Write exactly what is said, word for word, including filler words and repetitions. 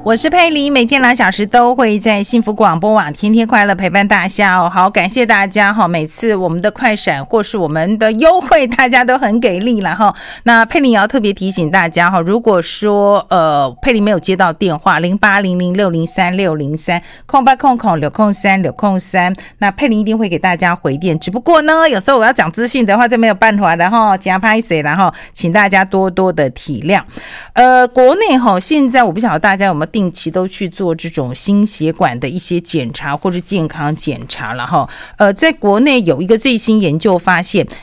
我是佩玲，每天两小时都会在幸福广播网天天快乐陪伴大家哦。好，感谢大家哈，每次我们的快闪或是我们的优惠，大家都很给力了哈。那佩玲也要特别提醒大家哈，如果说呃佩玲没有接到电话零八零零六零三六零三空八空空六空三六空三，那佩玲一定会给大家回电。只不过呢，有时候我要讲资讯的话，就没有办法了哈，加拍谁然后请大家多多的体谅。呃，国内哈，现在我不晓得大家有没有定期都去做这种心血管的一些检查或是健康检查了哈。呃，在国内有一个最新研究发现，